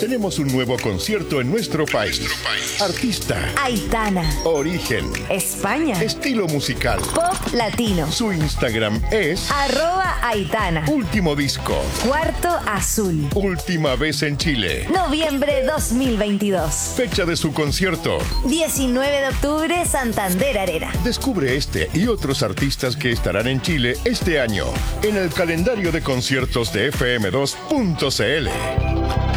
Tenemos un nuevo concierto en nuestro país. Artista. Aitana. Origen. España. Estilo musical. Pop latino. Su Instagram es @Aitana. Último disco. Cuarto Azul. Última vez en Chile. Noviembre 2022. Fecha de su concierto. 19 de octubre, Santander Arena. Descubre este y otros artistas que estarán en Chile este año en el calendario de conciertos de fm2.cl.